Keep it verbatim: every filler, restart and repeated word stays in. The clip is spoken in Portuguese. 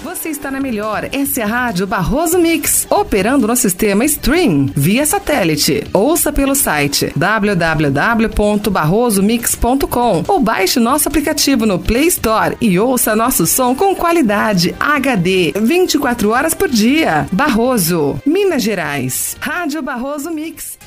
Você está na melhor. Essa é a Rádio Barroso Mix, operando no sistema Stream via satélite. Ouça pelo site w w w ponto barroso mix ponto com ou baixe nosso aplicativo no Play Store e ouça nosso som com qualidade H D vinte e quatro horas por dia. Barroso, Minas Gerais. Rádio Barroso Mix.